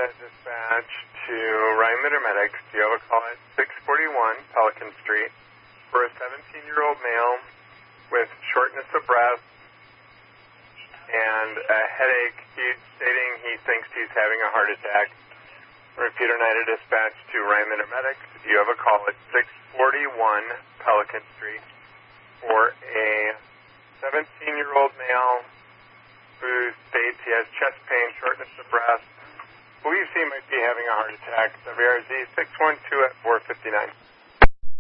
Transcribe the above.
Dispatch to Ryan Medics. Do you have a call at 641 Pelican Street for a 17-year-old male with shortness of breath and a headache? He's stating he thinks he's having a heart attack. Repeat Oneida Dispatch to Ryan Medics. Do you have a call at 641 Pelican Street for a 17-year-old male who states he has chest pain, shortness of breath, believes he might be having a heart attack. WRZ 612 at 459.